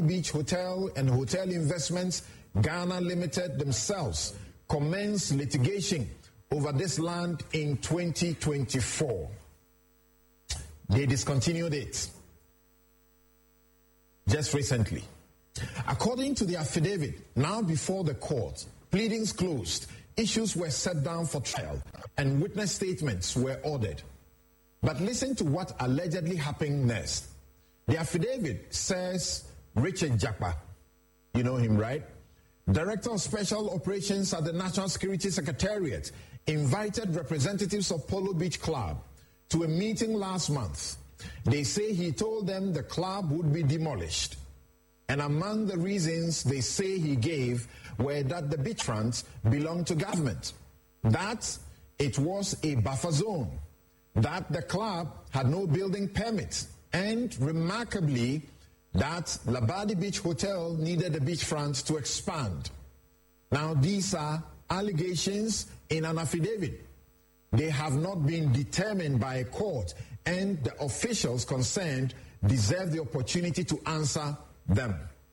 Beach Hotel and Hotel Investments Ghana Limited themselves commenced litigation over this land in 2024. They discontinued it just recently. According to the affidavit, now before the court, pleadings closed, issues were set down for trial, and witness statements were ordered. But listen to what allegedly happened next. The affidavit says Richard Jakpa, you know him, right? Director of Special Operations at the National Security Secretariat, invited representatives of Polo Beach Club to a meeting last month. They say he told them the club would be demolished. And among the reasons they say he gave were that the beachfront belonged to government, that it was a buffer zone, that the club had no building permit, and remarkably, that Labadi Beach Hotel needed the beachfront to expand. Now, these are allegations in an affidavit. They have not been determined by a court, and the officials concerned deserve the opportunity to answer them.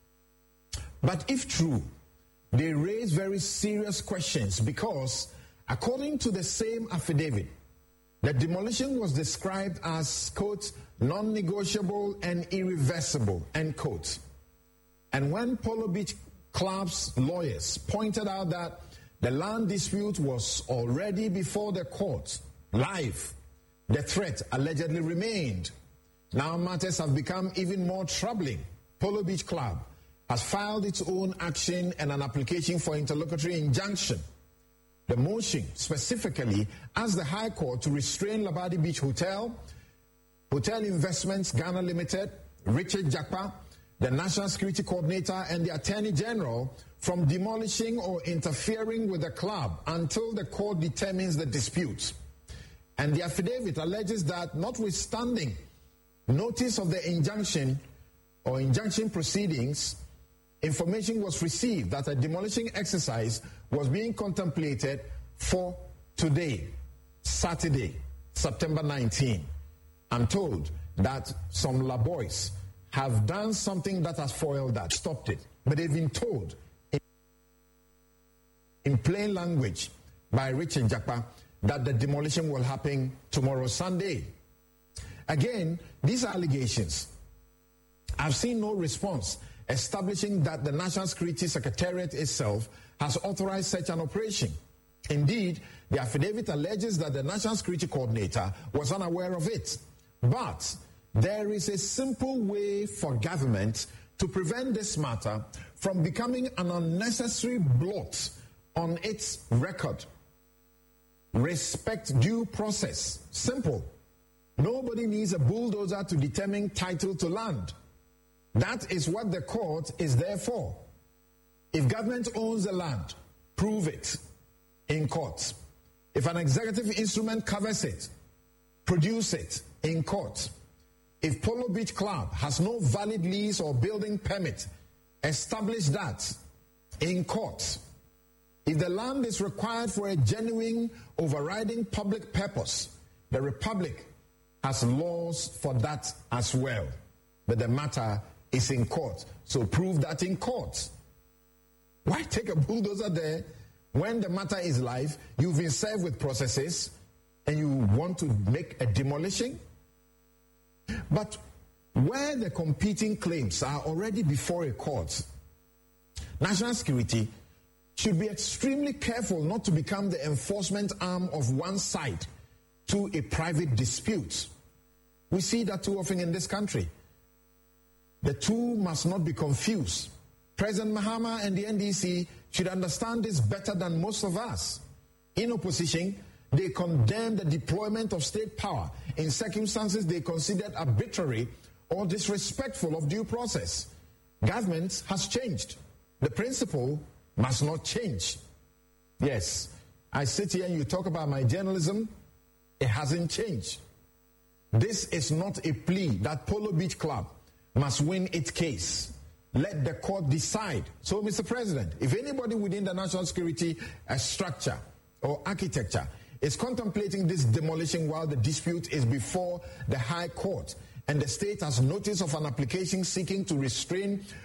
But if true, they raise very serious questions because, according to the same affidavit, the demolition was described as, quote, non-negotiable and irreversible, end quote. And when Polo Beach Club's lawyers pointed out that the land dispute was already before the court, live, the threat allegedly remained. Now matters have become even more troubling. Polo Beach Club has filed its own action and an application for interlocutory injunction. The motion specifically asks the High Court to restrain Labadi Beach Hotel, Hotel Investments Ghana Limited, Richard Jakpa, the National Security Coordinator, and the Attorney General from demolishing or interfering with the club until the court determines the dispute. And the affidavit alleges that notwithstanding notice of the injunction or injunction proceedings, information was received that a demolishing exercise was being contemplated for today, Saturday, September 19. I'm told that some Laboys have done something that has foiled that, stopped it. But they've been told in plain language by Richard Jakpa that the demolition will happen tomorrow, Sunday. Again, these allegations, I've seen no response establishing that the National Security Secretariat itself has authorized such an operation. Indeed, the affidavit alleges that the National Security Coordinator was unaware of it. But there is a simple way for government to prevent this matter from becoming an unnecessary blot on its record. Respect due process. Simple. Nobody needs a bulldozer to determine title to land. That is what the court is there for. If government owns the land, prove it in court. If an executive instrument covers it, produce it in court. If Polo Beach Club has no valid lease or building permit, establish that in court. If the land is required for a genuine overriding public purpose, the Republic has laws for that as well. But the matter is in court. So prove that in court. Why take a bulldozer there when the matter is live, you've been served with processes, and you want to make a demolition? But where the competing claims are already before a court, national security should be extremely careful not to become the enforcement arm of one side to a private dispute. We see that too often in this country. The two must not be confused. President Mahama and the NDC should understand this better than most of us. In opposition, they condemn the deployment of state power in circumstances they considered arbitrary or disrespectful of due process. Government has changed. The principle must not change. Yes, I sit here and you talk about my journalism. It hasn't changed. This is not a plea that Polo Beach Club must win its case. Let the court decide. So, Mr. President, if anybody within the national security structure or architecture is contemplating this demolition while the dispute is before the High Court, and the state has notice of an application seeking to restrain